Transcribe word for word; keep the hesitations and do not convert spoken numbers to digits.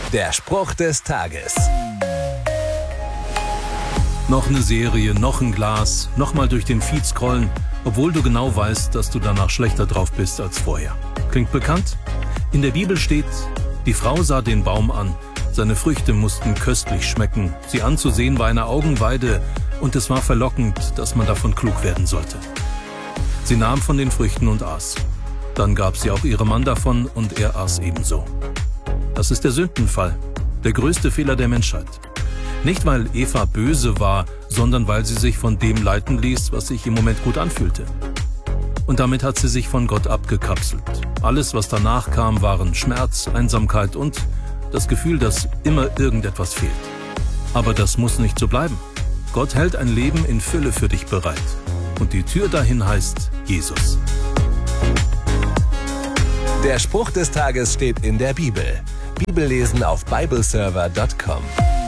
Der Spruch des Tages. Noch eine Serie, noch ein Glas, nochmal durch den Feed scrollen, obwohl du genau weißt, dass du danach schlechter drauf bist als vorher. Klingt bekannt? In der Bibel steht, die Frau sah den Baum an, seine Früchte mussten köstlich schmecken, sie anzusehen war eine Augenweide und es war verlockend, dass man davon klug werden sollte. Sie nahm von den Früchten und aß. Dann gab sie auch ihrem Mann davon und er aß ebenso. Das ist der Sündenfall, der größte Fehler der Menschheit. Nicht, weil Eva böse war, sondern weil sie sich von dem leiten ließ, was sich im Moment gut anfühlte. Und damit hat sie sich von Gott abgekapselt. Alles, was danach kam, waren Schmerz, Einsamkeit und das Gefühl, dass immer irgendetwas fehlt. Aber das muss nicht so bleiben. Gott hält ein Leben in Fülle für dich bereit. Und die Tür dahin heißt Jesus. Der Spruch des Tages steht in der Bibel. Bibellesen auf bibleserver punkt com.